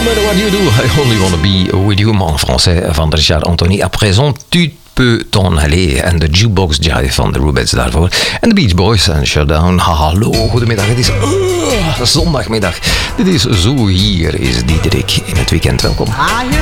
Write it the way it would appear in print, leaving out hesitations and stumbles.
matter what you do, I only wanna be with you, en français van Richard Anthony. À présent, tu peux t'en aller. En de Jukebox Jive van de Rubettes daarvoor. En de Beach Boys en Shutdown. Hallo, goedemiddag. Het is zondagmiddag. Dit is Zo Hier is Diederik in het weekend. Welkom.